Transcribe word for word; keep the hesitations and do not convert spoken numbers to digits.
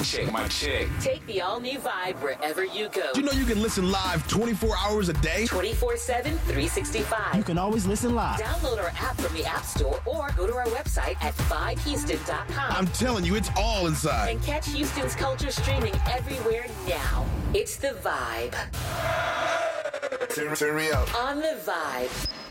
chick, my chick. Take the all-new Vibe wherever you go. You know you can listen live twenty-four hours a day? twenty-four seven, three sixty-five. You can always listen live. Download our app from the App Store or go to our website at vibe houston dot com. I'm telling you, it's all inside. And catch Houston's culture streaming everywhere now. It's The Vibe. Turn, turn me up. On The Vibe.